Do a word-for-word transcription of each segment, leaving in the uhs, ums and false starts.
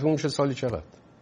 تون میشه سالی چقدر؟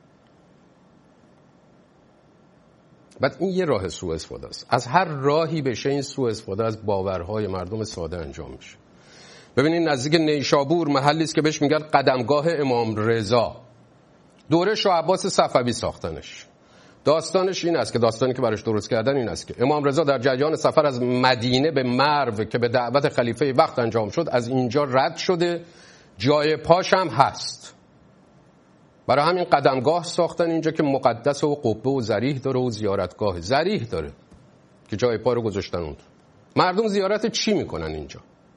بعد این یه راه سوء استفاده است. از هر راهی بشه این سوء استفاده از باورهای مردم ساده انجام میشه. ببینید نزدیک نیشابور محلی است که بهش میگن قدمگاه امام رضا. دوره شاه عباس صفوی ساختنش. داستانش این است که داستانی که براش درست کردن این است که امام رضا در جریان سفر از مدینه به مرو که به دعوت خلیفه وقت انجام شد از اینجا رد شده، جای پاش هم هست. برای همین قدمگاه ساختن اینجا که مقدس و قبه و ضریح داره و زیارتگاه ضریح داره که جای پا رو گذاشتن اون. مردم زیارت چی میکنن اینجا؟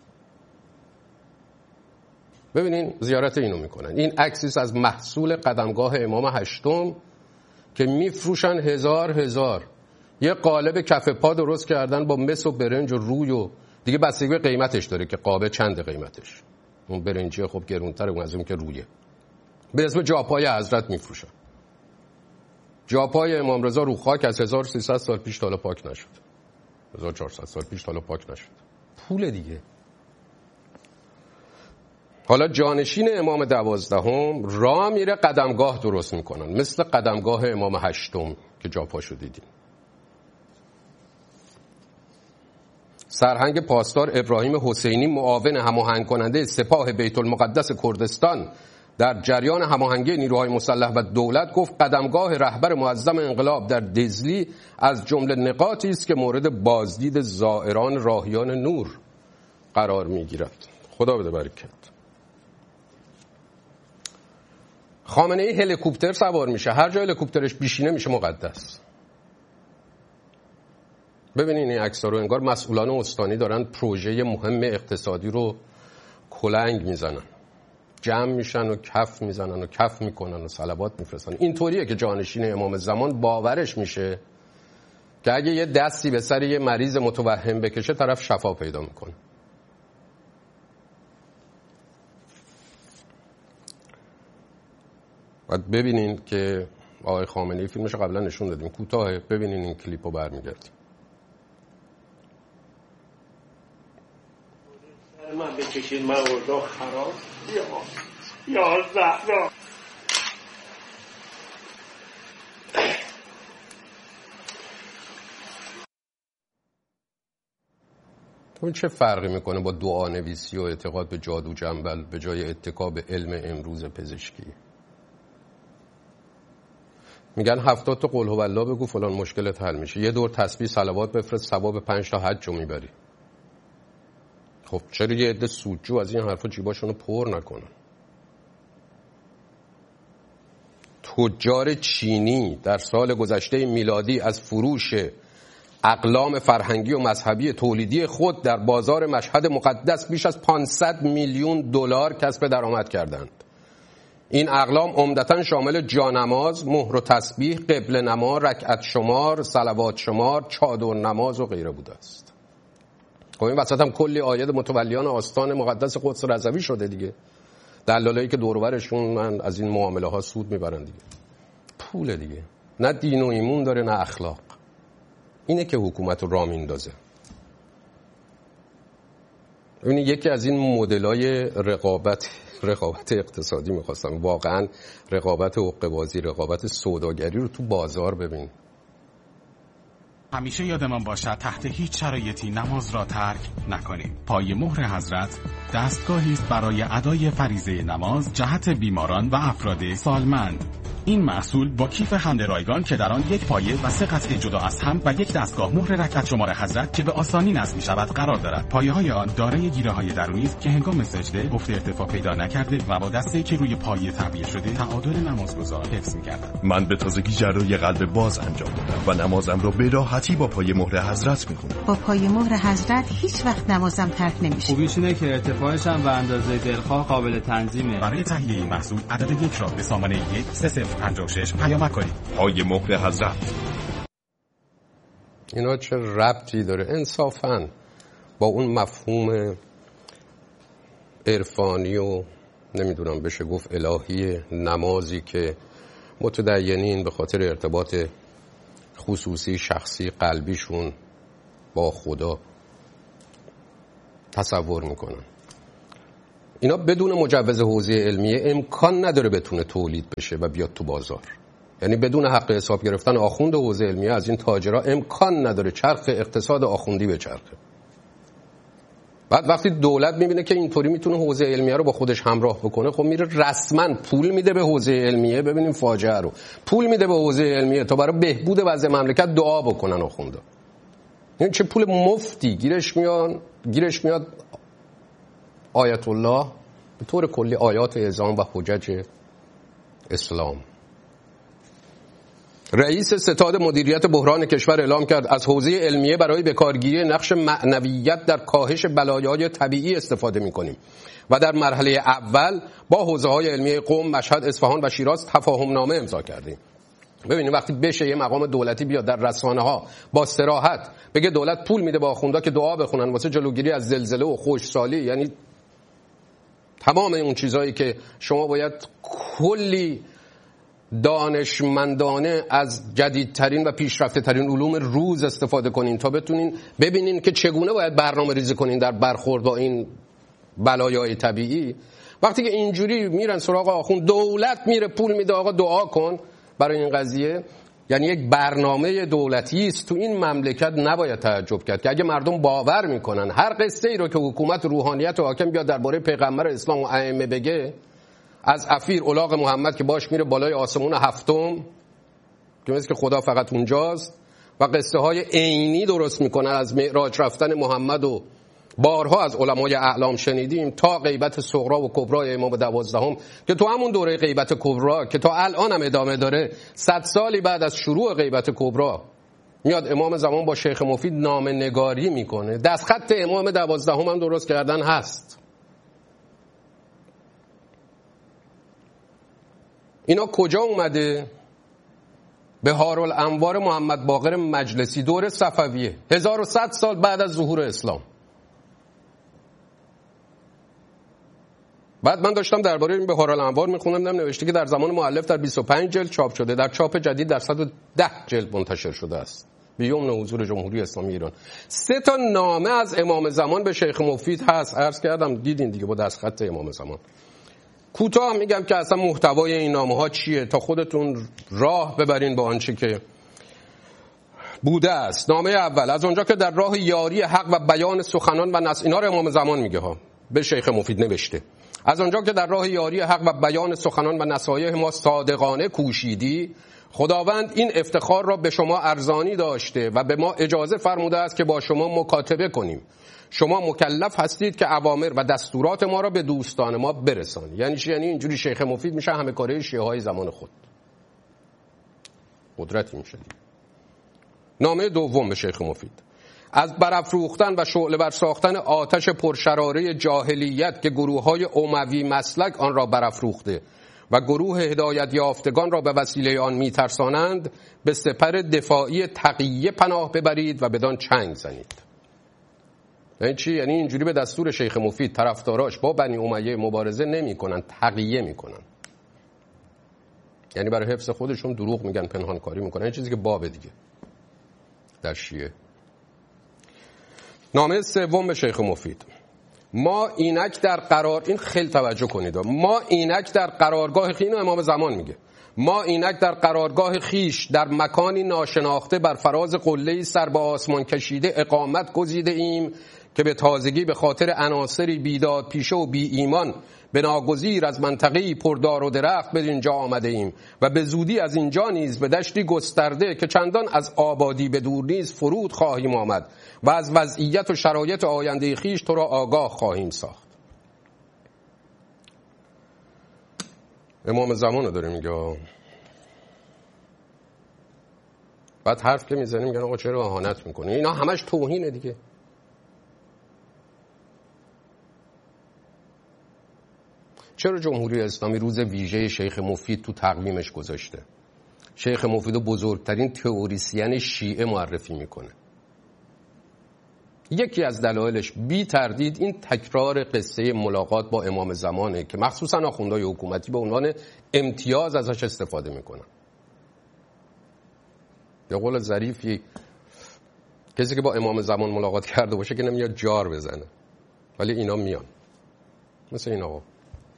ببینین زیارت اینو میکنن. این عکسی از محصول قدمگاه امام هشتم که میفروشن هزار هزار. یه قالب کف پا درست کردن با مس و برنج و روی و دیگه بستگی به قیمتش داره که قابه چند قیمتش. اون برنجی خب گرونتره اون از اون که رویه. به اسم جاپای حضرت میفروشن. جاپای امام رضا رو خاک از هزار و سیصد سال پیش تا حالا پاک نشد. هزار و چهارصد سال پیش تا حالا پاک نشد. پول دیگه. حالا جانشین امام دوازدهم راه میره قدمگاه درست میکنن مثل قدمگاه امام هشتم که جاپاشو دیدیم. سرهنگ پاسدار ابراهیم حسینی معاون هماهنگ کننده سپاه بیت المقدس کردستان در جریان هماهنگی نیروهای مسلح و دولت گفت قدمگاه رهبر معظم انقلاب در دزلی از جمله نقاطی است که مورد بازدید زائران راهیان نور قرار میگیرد. خدا بده برکت. خامنه ای هلیکوپتر سوار میشه، هر جای هلیکوپترش بیشینه میشه مقدس. ببینین این عکس‌ها رو انگار مسئولان استانی دارن پروژه مهم اقتصادی رو کلنگ میزنن، جمع میشن و کف میزنن و کف میکنن و صلوات میفرستن. اینطوریه که جانشین امام زمان باورش میشه که اگه یه دستی به سر یه مریض متوهم بکشه طرف شفا پیدا میکنه. باید ببینین که آقای خامنه‌ای فیلمش قبلا نشون دادیم، کوتاه، ببینین این کلیپو برمیگردیم. من بکشین من اردو خراب یا یا زهرا. تو چه فرقی میکنه با دعا نویسی و اعتقاد به جادو جنبل به جای اتکا به علم امروز پزشکی؟ میگن هفتاد تا قل هو الله بگو فلان مشکلت حل میشه. یه دور تسبیح صلوات بفرست ثواب پنج تا حج رو میبری. خب چرا یه عده سودجو از این حرفا جیباشونو پر نکنن؟ تجار چینی در سال گذشته میلادی از فروش اقلام فرهنگی و مذهبی تولیدی خود در بازار مشهد مقدس بیش از پانصد میلیون دلار کسب درآمد کردند. این اقلام عمدتاً شامل جانماز، مهر و تسبیح، قبله نما، رکعت شمار، صلوات شمار، چادر نماز و غیره بوده است. خب این وسط هم کلی آیت متولیان آستان مقدس قدس رضوی شده دیگه. دلالایی که دور و برشون من از این معامله ها سود میبرن دیگه. پول دیگه. نه دین و ایمون داره نه اخلاق. اینه که حکومت رو راه میندازه. این یکی از این مدل‌های رقابت رقابت اقتصادی می‌خواستم. واقعا رقابت حقه‌بازی، رقابت سوداگری رو تو بازار ببین. همیشه یادمان باشد تحت هیچ شرایطی نماز را ترک نکنیم. پای مهر حضرت دستگاهی است برای ادای فریضه نماز جهت بیماران و افراد سالمند. این محصول با کیف حمل رایگان که در آن یک پایه و سه قطعه جدا از هم و یک دستگاه مهر رکعت شمار حضرت که به آسانی نصب می‌شود قرار دارد. پایه‌های آن دارای گیره‌های درونی است که هنگام سجده افت ارتفاع پیدا نکرده و با دسته‌ای که روی پایه تعبیه شده تعادل نمازگزار حفظ می‌گردد. من به تازگی جراحی قلب باز انجام دادم و نمازم را به راحتی با پای مهر حضرت می‌خونم. با پای مهر حضرت هیچ وقت نمازم ترک نمیشه. خوبیش اینه که ارتفاعش هم به اندازه دلخواه قابل تنظیمه. برای تهیه این محصول عدد یک را به سامانه یک سه صفر پنج شش پیامک کنید. پای مهر حضرت. اینا چه ربطی داره انصافاً با اون مفهوم عرفانی و نمیدونم بشه گفت الهی نمازی که متدینین به خاطر ارتباط خصوصی شخصی قلبیشون با خدا تصور میکنن؟ اینا بدون مجوز حوزه علمیه امکان نداره بتونه تولید بشه و بیاد تو بازار. یعنی بدون حق حساب گرفتن آخوند حوزه علمیه از این تاجرها امکان نداره چرخ اقتصاد آخوندی بچرخه. بعد وقتی دولت میبینه که اینطوری میتونه حوزه علمیه رو با خودش همراه بکنه، خب میره رسما پول میده به حوزه علمیه. ببینیم فاجعه رو، پول میده به حوزه علمیه تا برای بهبود وضع مملکت دعا بکنن آخوندا. این چه پول مفتی گیرش میاد، گیرش میاد آیت الله به طور کلی آیات اعظام و حجج اسلام. رئیس ستاد مدیریت بحران کشور اعلام کرد از حوزه علمیه برای بکارگیری نقش معنویت در کاهش بلایای طبیعی استفاده می‌کنیم و در مرحله اول با حوزه‌های علمیه قم، مشهد، اصفهان و شیراز تفاهم نامه امضا کردیم. ببینید وقتی بشه یه مقام دولتی بیاد در رسانه‌ها با صراحت بگه دولت پول میده با آخوندا که دعا بخونن واسه جلوگیری از زلزله و خشکسالی، یعنی تمام اون چیزایی که شما باید کلی دانشمندانه از جدیدترین و پیشرفته ترین علوم روز استفاده کنین تا بتونین ببینین که چگونه باید برنامه ریزی کنین در برخورد با این بلایای طبیعی. وقتی که اینجوری میرن سراغ آخوند، دولت میره پول میده آقا دعا کن برای این قضیه، یعنی یک برنامه دولتی است. تو این مملکت نباید تعجب کرد که اگه مردم باور میکنن هر قصه ای رو که حکومت روحانیت و حاکم بیاد درباره پیغمبر اسلام و ائمه بگه، از عفیر الاغ محمد که باش میره بالای آسمون هفتم که مثل که خدا فقط اونجاست و قصه های عینی درست میکنن از معراج رفتن محمد و بارها از علمای اعلام شنیدیم، تا غیبت صغرا و کبرا امام دوازدهم که تو همون دوره غیبت کبرا که تا الان هم ادامه داره، صد سالی بعد از شروع غیبت کبرا میاد امام زمان با شیخ مفید نامه نگاری میکنه. دست خط امام دوازدهم هم درست کردن هست. اینا کجا اومده؟ بهارالانوار محمد باقر مجلسی، دوره صفویه، هزار و صد سال بعد از ظهور اسلام. بعد من داشتم درباره این بهارالانوار میخوندم، دیدم نوشته که در زمان مؤلف در بیست و پنج جلد چاپ شده، در چاپ جدید در صد و ده جلد منتشر شده است به یمن حضور جمهوری اسلامی ایران. سه تا نامه از امام زمان به شیخ مفید هست، عرض کردم دیدین دیگه با دستخط امام زمان. کوتاه میگم که اصلا محتوای این نامه ها چیه تا خودتون راه ببرین با آنچه که بوده است. نامه اول: از اونجا که در راه یاری حق و بیان سخنان و نص، اینا رو امام زمان میگه ها، به شیخ مفید نوشته، از اونجا که در راه یاری حق و بیان سخنان و نصایح ما صادقانه کوشیدی، خداوند این افتخار را به شما ارزانی داشته و به ما اجازه فرموده است که با شما مکاتبه کنیم. شما مکلف هستید که اوامر و دستورات ما را به دوستان ما برسانید. یعنی چی؟ یعنی اینجوری شیخ مفید میشه همه کاره شیعه های زمان خود، قدرتی میشه. نامه دوم به شیخ مفید: از برافروختن و شعله ور ساختن آتش پرشراره جاهلیت که گروه های اموی مسلک آن را برافروخته و گروه هدایت یافتگان را به وسیله آن میترسانند، به سپر دفاعی تقیه پناه ببرید و بدان چنگ زنید. یعنی چی؟ یعنی اینجوری به دستور شیخ مفید طرفداراش با بنی امیه مبارزه نمی‌کنن، تقیه میکنن. یعنی برای حفظ خودشون دروغ میگن، پنهانکاری میکنن، این چیزی که باب دیگه در شیعه. نامه سوم به شیخ مفید: ما اینک در قرار، این خیلی توجه کنید، ما اینک در قرارگاه خیش، اینو امام زمان میگه، ما اینک در قرارگاه خیش در مکانی ناشناخته بر فراز قله‌ای سر به آسمان کشیده اقامت گزیده ایم که به تازگی به خاطر عناصری بیداد پیشه و بی ایمان به ناگزیر از منطقه‌ای پردار و درخت به اینجا آمده ایم و به زودی از اینجا نیز به دشتی گسترده که چندان از آبادی به دور نیز فرود خواهیم آمد و از وضعیت و شرایط آینده خیش تو را آگاه خواهیم ساخت. امام زمان رو داره میگه. بعد حرف که میزنیم میگن آقا چرا اهانت میکنه؟ اینا همش توهینه دیگه. چرا جمهوری اسلامی روز ویژه شیخ مفید تو تقویمش گذاشته؟ شیخ مفید رو بزرگترین تئوریسین شیعه معرفی میکنه. یکی از دلایلش بی تردید این تکرار قصه ملاقات با امام زمانه که مخصوصا آخوندهای حکومتی به عنوان امتیاز ازش استفاده میکنن. به قول ظریفی، کسی که با امام زمان ملاقات کرده باشه که نمیاد جار بزنه، ولی اینا میان. مثل این آقا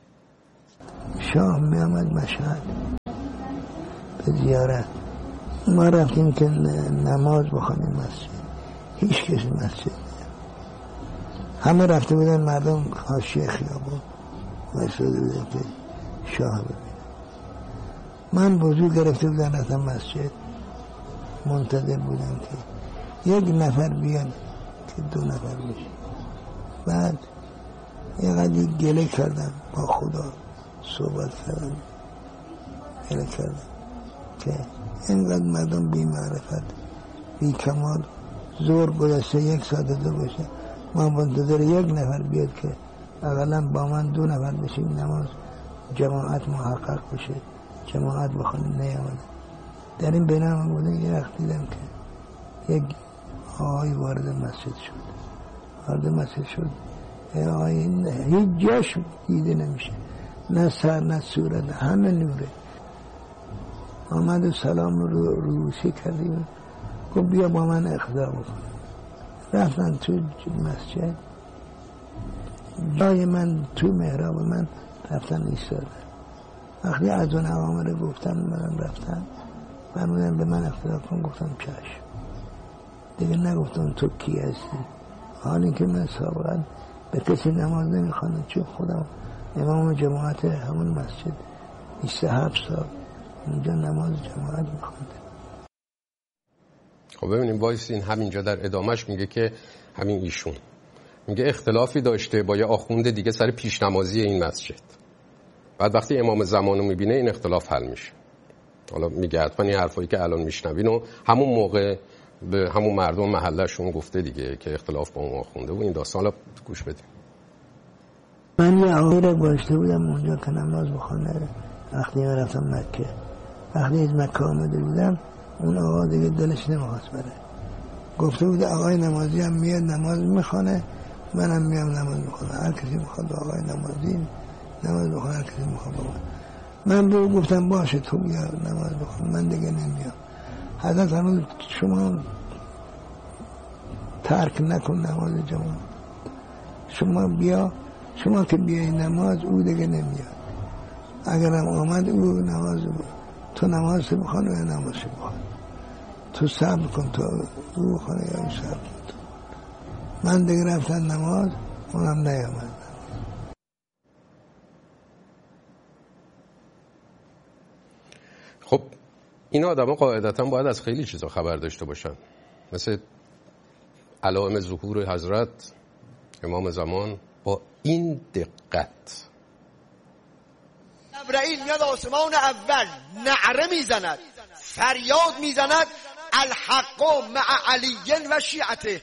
شاه می آمد مشهد به زیارت، ما رفتیم که نماز بخونیم مسجد، هیچ کسی مسجد نیم، همه رفته بودن مردم حاشیه خیابون وایساده بودن که شاه ببینم. من وضو گرفته بودن رفتم مسجد، منتظر بودم که یک نفر بیاد که دو نفر میشه. بعد یه قدری گله کردم با خدا، صحبت کردم، گله کردم که اینقدر مردم بی معرفت بی کمال، زور گذشته یک ساعت دو بشه، ما منتظر یک نفر بیاد که اقلا با من دو نفر بشیم نماز جماعت محقق بشه، جماعت بخونیم. نیامده. در این بینام بوده یه وقت دیدم که یک آقای وارد مسجد شد، وارد مسجد شد، آقای هیچ جاش دیده نمیشه، نه سر نه صورت، همه نوره. آمد و سلام رو روسی کردیم، گفت بیا با من اقتدا بکن. رفتن تو مسجد، جای من تو محراب من رفتن ایستادن. وقتی از اون اوامر گفتن منم رفتن، فرمودن به من اقتدا کن، گفتم چشم. دیگه نگفتم تو کی هستی، حالی که من سابقا به کسی نماز نمیخوانم، چون خودم امام جماعت همون مسجد بیست و هفت سال اونجا نماز جماعت میخوانده. خب ببینیم وایسین، همینجا در ادامهش میگه که همین ایشون میگه اختلافی داشته با یه آخوند دیگه سر پیش نمازی این مسجد. بعد وقتی امام زمانو میبینه این اختلاف حل میشه. حالا میگه حتما این حرفایی که الان میشنوین و همون موقع به همون مردم محلشون گفته دیگه که اختلاف با اون آخونده و این داستان. حالا گوش بدیم. من یه آقایی رو گذاشته بودم اونجا که نماز بخونه. وقتی من رفتم مکه، وقتی از مکه آمده بودم، اون آقا دیگه دلش نمیخواست بره. گفته بود آقای نمازی هم میاد نماز میخونه، منم میام نماز میخونه، هر کسی میخواد آقای نمازی نماز بخونه، هر کسی میخواد بخونه. من به گفتم باشه تو بیا نماز بخون، من دیگه نمیام. حضرت فرمود شما ترک نکن نماز جماعت، شما بیا، شما که بیای نماز او دیگه نمیاد. اگرم آمد او نماز بود، تو نماز بخون یا نماز بخون، تو صبر کن تو او بخونه یا او صبر کن تو. من دیگه رفتن نماز، اونم نیامد. خب این آدم ها قاعدتا باید از خیلی چیزا خبر داشته باشن، مثل علائم ظهور حضرت امام زمان با این دقت. جبرائیل میاد آسمان اول، نعره میزند، فریاد میزند الحق مع علی و شیعته،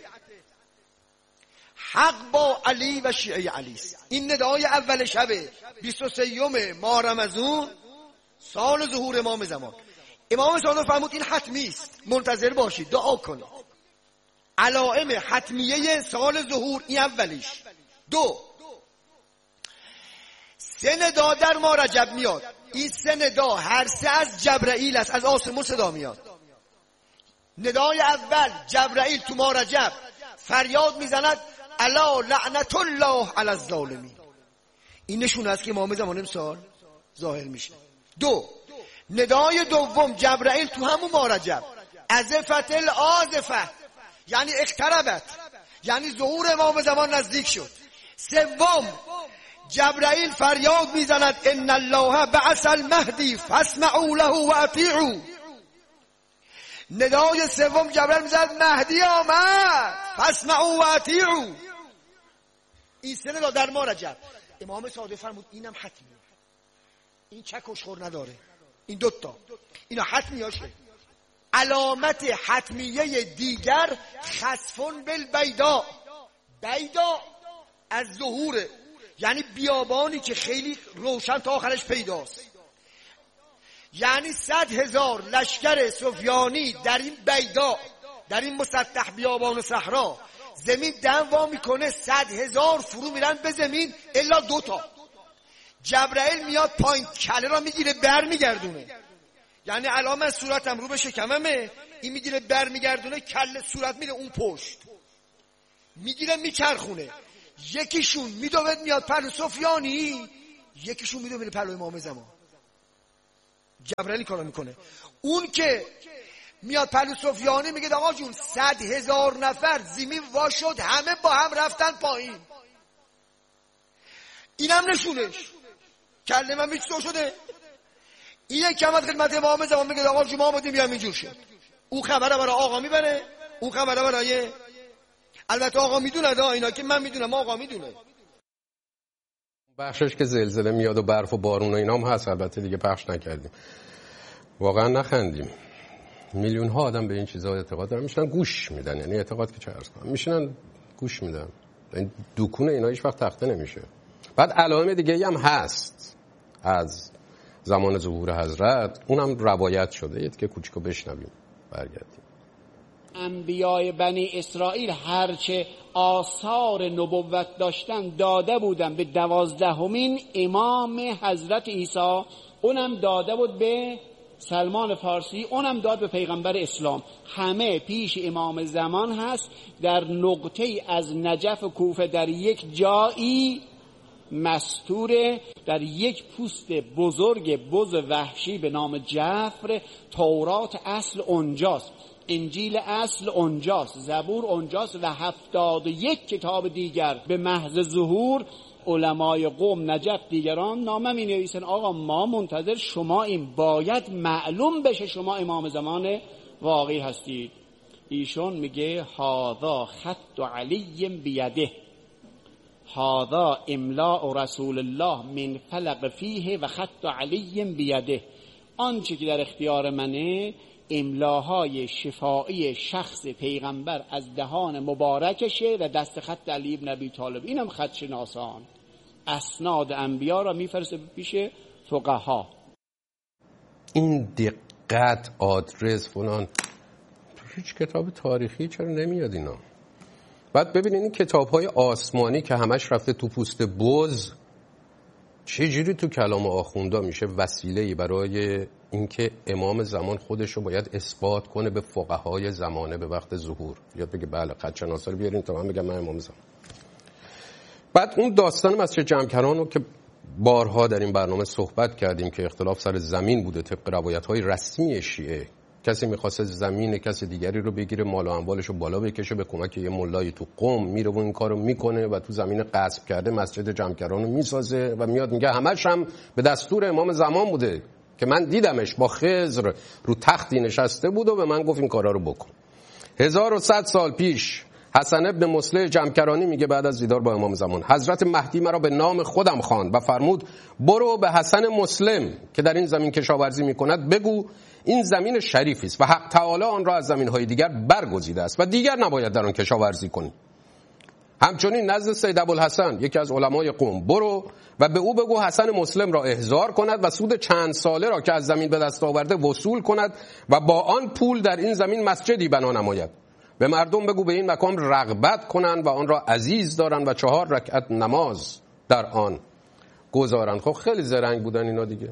حق با علی و شیعه علی است. این ندای اول شب بیست و سوم ماه رمضان سال ظهور امام زمان. امام صادق فرمود این حتمی است، منتظر باشید، دعا کنید. علائم حتمیه سال ظهور این اولیش. دو، سه ندا در ماه رجب میاد. این سه ندا هر سه از جبرائیل است، از آسمون صدا میاد. ندای اول جبرائیل تو ماه رجب فریاد میزند الا لعنت الله علی الظالمین. این نشونه است که امام زمان امسال ظاهر میشه. دو، ندای دوم جبرائیل تو همون ماه رجب ازفت الازفه، یعنی اقتربت، یعنی ظهور امام زمان نزدیک شد. سوم، جبرائیل فریاد میزند ان الله بعث المهدی فاسمعوا له و اطیعوا. ندای سوم جبرائیل میزند مهدی آمد فاسمعوا و اطیعوا. این سه ندا در ماه رجب. امام صادق فرمود اینم حتمیه، این چک و شخور نداره، این دوتا اینا حتمی هاشه. علامت حتمیه دیگر خسفون بالبیدا. بیدا از ظهوره، یعنی بیابانی که خیلی روشن تا آخرش پیداست. یعنی صد هزار لشکر سفیانی در این بیدا، در این مسطح بیابان و صحرا، زمین دم وا میکنه، صد هزار فرو میرن به زمین الا دوتا. جبرائیل میاد پایین کله را میگیره بر میگردونه، یعنی الان من صورتم رو به شکممه، این میگیره بر میگردونه، کله صورت میره اون پشت، میگیره میچرخونه. یکیشون میدوید میاد پهلو سفیانی، یکیشون میدوید میره پهلو امام زمان. جبرئیل کارو میکنه. اون که میاد پهلو سفیانی میگه آقا جون صد هزار نفر زمین وا شد، همه با هم رفتن پایین. اینم نشونش کله من میچ شده. این یک کمت خدمت امام زمان میگه آقا جون ما آمدیم بیام اینجور شد. اون خبره برای آقا میبره، اون خبره برای البته آقا میدونه دا اینا که من میدونم آقا میدونه. بخشش که زلزله میاد و برف و بارون و اینام هست، البته دیگه پخش نکردیم. واقعا نخندیم. میلیون ها آدم به این چیزا اعتقاد دارن، میشنن گوش میدن. یعنی اعتقاد که چه عرض کنم، میشنن گوش میدن. این دکون اینا هیچ وقت تخته نمیشه. بعد علائم دیگه هم هست از زمان ظهور حضرت، اونم روایت شده. یه که کوچیکو بشنویم برگردیم. انبیای بنی اسرائیل هرچه آثار نبوت داشتن داده بودن به دوازدهمین امام حضرت عیسی، اونم داده بود به سلمان فارسی، اونم داد به پیغمبر اسلام. همه پیش امام زمان هست. در نقطه از نجف کوفه در یک جایی مستوره، در یک پوست بزرگ بز وحشی به نام جفر. تورات اصل اونجاست، انجیل اصل اونجاست، زبور اونجاست و هفتاد و یک کتاب دیگر. به محض ظهور علمای قوم نجف دیگران نامه می نویسن آقا ما منتظر شما این، باید معلوم بشه شما امام زمان واقعی هستید. ایشون میگه هذا خط علی بیده، هذا املاء رسول الله من فلق فیه و خط علی بیده. آنچه که در اختیار منه املاهای شفایی شخص پیغمبر از دهان مبارکشه و دست خط علی بن ابی طالب. اینم خط شناسان اسناد انبیا را میفرسته پیش فقها. این دقت، آدرس فلان تو هیچ کتاب تاریخی چرا نمیاد اینا؟ بعد ببینید این کتاب‌های آسمانی که همش رفته تو پوست بز، چجوری تو کلام آخوندا میشه وسیله‌ای برای اینکه امام زمان خودش رو باید اثبات کنه به فقهای زمانه به وقت ظهور، یا بگه بله خدشه‌ناسا رو بیارین تا من بگم من امام زمان. بعد اون داستان مسجد جمکران رو که بارها در این برنامه صحبت کردیم که اختلاف سر زمین بوده طبق روایت‌های رسمی شیعه. کسی می‌خواسته زمین کسی دیگری رو بگیره، مال و اموالش رو بالا بکشه، به کمک یه مولای تو قم میره و این کارو میکنه و تو زمین غصب کرده مسجد جمکران رو میسازه و میاد میگه همش هم به دستور امام زمان بوده که من دیدمش با خضر رو تختی نشسته بود و به من گفت این کارا رو بکن. هزار و صد سال پیش حسن ابن مصلح جمکرانی میگه بعد از دیدار با امام زمان حضرت مهدی مرا به نام خودم خواند و فرمود برو به حسن مسلم که در این زمین کشاورزی میکند بگو این زمین شریفی است و حق تعالی آن را از زمین‌های دیگر برگزیده است و دیگر نباید در آن کشاورزی کنی. همچنین نزد سید ابوالحسن یکی از علمای قوم برو و به او بگو حسن مسلم را احضار کند و سود چند ساله را که از زمین به دست آورده وصول کند و با آن پول در این زمین مسجدی بنا نماید. به مردم بگو به این مکان رغبت کنند و آن را عزیز دارند و چهار رکعت نماز در آن گذارند. خب خیلی زرنگ بودن اینا دیگه،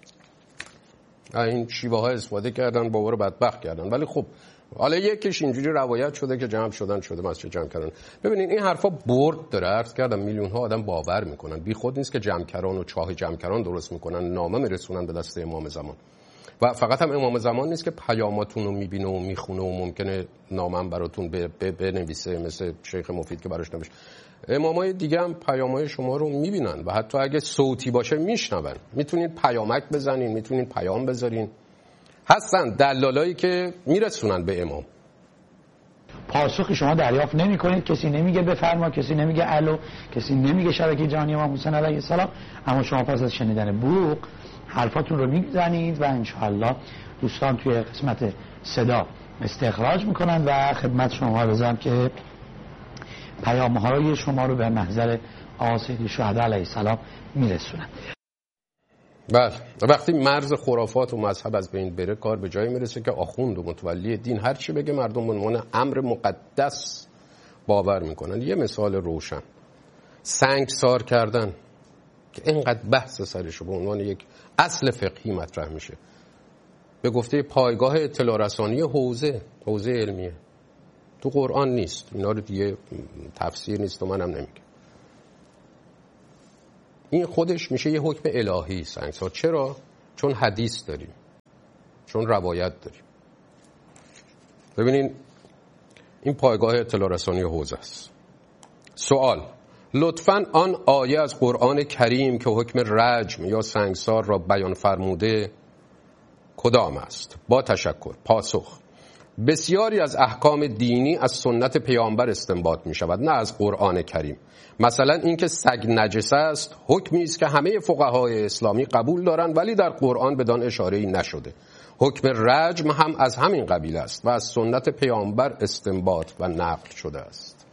این شیوه ها استفاده کردن، بابا رو بدبخت کردن. ولی خب حالا یکیش اینجوری روایت شده که جمع شدن شده مسجد جمع کردن. ببینین این حرفا برد داره، عرض کردم میلیون ها آدم باور میکنن. بی خود نیست که جمع کردن و چاه جمع کردن درست میکنن، نامه میرسونن به دست امام زمان. و فقط هم امام زمان نیست که پیاماتون رو میبینه و میخونه و ممکنه نامه براتون بنویسه مثل شیخ مفید که براش نوشت. امامای دیگه هم پیامای شما رو میبینن و حتی اگه صوتی باشه میشنون. میتونید پیامک بزنین، میتونید پیام بذارین. هستن دلالایی که میرسونن به امام. پاسخی شما دریافت نمی کنید، کسی نمیگه بفرما، کسی نمیگه الو، کسی نمیگه شبکه جهانی امام حسین علیه السلام، اما شما پس از شنیدن بوق حرفاتون رو میزنید و انشاءالله دوستان توی قسمت صدا استخراج میکنن و خدمت شما بزنم که پیامهای شما رو به محضر آقا سید شهدا علیه السلام میرسونن. بله، وقتی مرز خرافات و مذهب از بین بره کار به جایی میرسه که آخوند و متولی دین هر چی بگه مردم به عنوان امر مقدس باور میکنن. یه مثال روشن، سنگسار کردن که اینقدر بحث سرش به عنوان یک اصل فقهی مطرح میشه، به گفته پایگاه اطلاع رسانی حوزه حوزه علمیه، تو قرآن نیست. اینا رو دیگه تفسیر نیست و منم نمیگم. این خودش میشه یه حکم الهی سنگسار. چرا؟ چون حدیث داریم، چون روایت داریم. ببینین این پایگاه اطلاع رسانی حوزه است. سوال: لطفاً آن آیه از قرآن کریم که حکم رجم یا سنگسار را بیان فرموده کدام است؟ با تشکر. پاسخ: بسیاری از احکام دینی از سنت پیامبر استنباط می شود، نه از قرآن کریم. مثلا اینکه سگ نجس است حکمی است که همه فقهای اسلامی قبول دارند، ولی در قرآن بدان اشاره‌ای نشده. حکم رجم هم از همین قبیل است و از سنت پیامبر استنباط و نقل شده است.